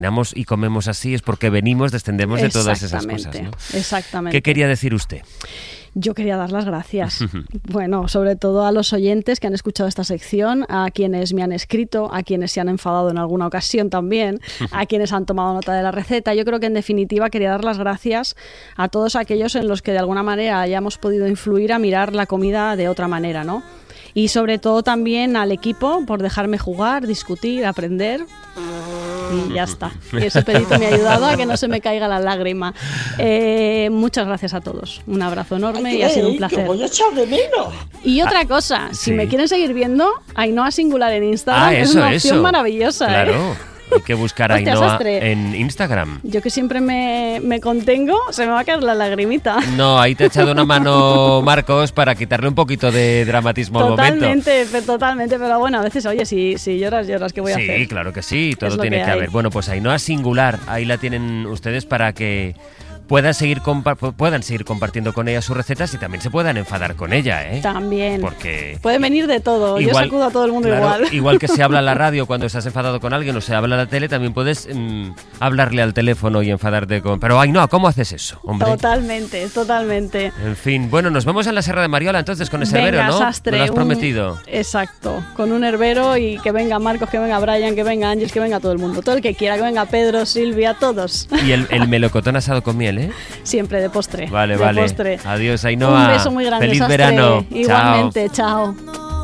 y comemos así es porque descendemos de todas esas cosas, ¿no? Exactamente. ¿Qué quería decir usted? Yo quería dar las gracias. Bueno, sobre todo a los oyentes que han escuchado esta sección, a quienes me han escrito, a quienes se han enfadado en alguna ocasión también, a quienes han tomado nota de la receta. Yo creo que en definitiva quería dar las gracias a todos aquellos en los que de alguna manera hayamos podido influir a mirar la comida de otra manera, ¿no? Y sobre todo también al equipo por dejarme jugar, discutir, aprender. Y ya está. Y ese pedito me ha ayudado a que no se me caiga la lágrima. Muchas gracias a todos. Un abrazo enorme y ha sido un placer. ¡Que voy a echar de menos! Y otra cosa, si me quieren seguir viendo, Ainhoa Singular en Instagram es una opción maravillosa. Claro. Hay que buscar a Ainhoa en Instagram. Yo que siempre me contengo, se me va a caer la lagrimita. No, ahí te ha echado una mano Marcos para quitarle un poquito de dramatismo al momento. Totalmente, pero bueno, a veces, oye, si lloras, ¿qué voy a hacer? Sí, claro que sí, todo tiene que haber. Bueno, pues Ainhoa Singular, ahí la tienen ustedes para que puedan seguir compartiendo con ella sus recetas y también se puedan enfadar con ella, ¿eh? También. Porque puede venir de todo. Yo sacudo a todo el mundo, claro, igual. Igual que se habla en la radio cuando estás enfadado con alguien o se habla en la tele, también puedes hablarle al teléfono y enfadarte con... Pero Ainhoa, ¿cómo haces eso, hombre? Totalmente. En fin, bueno, nos vemos en la Serra de Mariola entonces con ese herbero, ¿no? Sastre, me lo has prometido. Exacto, con un herbero y que venga Marcos, que venga Brian, que venga Ángeles, que venga todo el mundo. Todo el que quiera, que venga Pedro, Silvia, todos. Y el melocotón asado con miel, ¿eh? Siempre de postre. Vale. Postre. Adiós, Ainhoa. Un beso muy grande, Feliz Sastre. verano. Igualmente, chao.